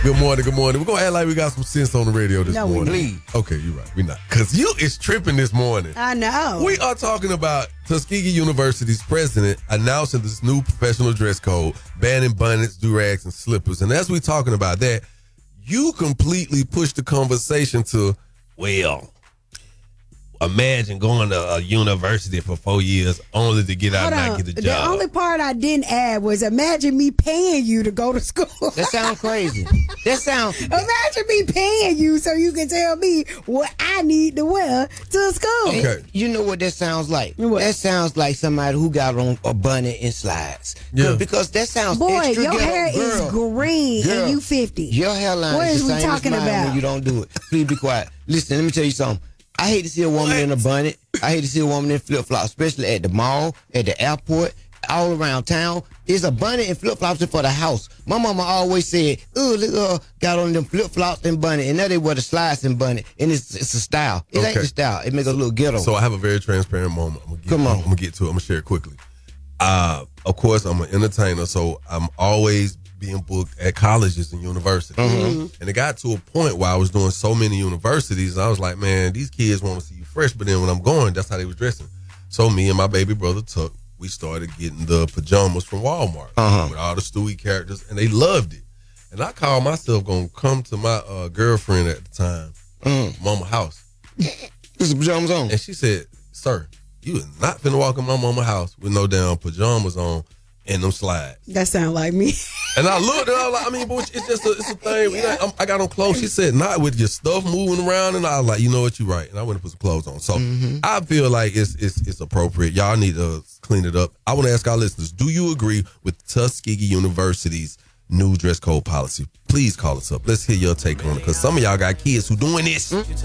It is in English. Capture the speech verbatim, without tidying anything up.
Good morning, good morning. We're going to act like we got some sense on the radio this No, we morning. please. Okay, you're right. We're not. Because you is tripping this morning. I know. We are talking about Tuskegee University's president announcing this new professional dress code, banning bonnets, do-rags, and slippers. And as we're talking about that, you completely pushed the conversation to, well, imagine going to a university for four years only to get out Hold and on. not get a The job. only part I didn't add was imagine me paying you to go to school. That sounds crazy. That sounds. Imagine me paying you so you can tell me what I need to wear to school. Okay. You know what that sounds like? What? That sounds like somebody who got on a bunny and slides. Yeah. Because that sounds Boy, extra your ghetto. hair Girl, is green girl, and you fifty. Your hairline What is is the we same talking as mine about? when you don't do it. Please be quiet. Listen, let me tell you something. I hate to see a woman in a bonnet. I hate to see a woman in flip-flops, especially at the mall, at the airport, all around town. It's a bonnet and flip-flops for the house. My mama always said, oh, look, uh, got on them flip-flops and bonnet, and now they wear the slides and bonnet, and it's it's a style. It ain't Okay. the style. It make a little ghetto. So I have a very transparent moment. I'm gonna get, Come on. I'm gonna get to it. I'm gonna share it quickly. Uh, of course, I'm an entertainer, so I'm always being booked at colleges and universities. Mm-hmm. And it got to a point where I was doing so many universities, and I was like, man, these kids want to see you fresh. But then when I'm going, that's how they was dressing. So me and my baby brother Tuck, we started getting the pajamas from Walmart Uh-huh. with all the Stewie characters, and they loved it. And I called myself gonna come to my uh, girlfriend at the time, Mm. mama house. Put some pajamas on. And she said, sir, you is not finna walk in my mama house with no damn pajamas on and them slides. That sound like me. And I looked and I was like, I mean, but it's just a, it's a thing. You know, I'm- I got on clothes. She said, not with your stuff moving around. And I was like, you know what, you're right. And I went and put some clothes on. So I feel like it's, it's it's appropriate. Y'all need to clean it up. I want to ask our listeners, do you agree with Tuskegee University's new dress code policy? Please call us up. Let's hear your take on it. Because some of y'all got kids who doing this.